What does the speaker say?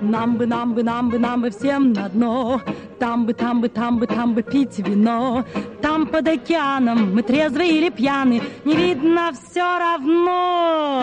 Нам бы всем на дно. Там бы пить вино. Там под океаном мы трезвы или пьяны, не видно все равно.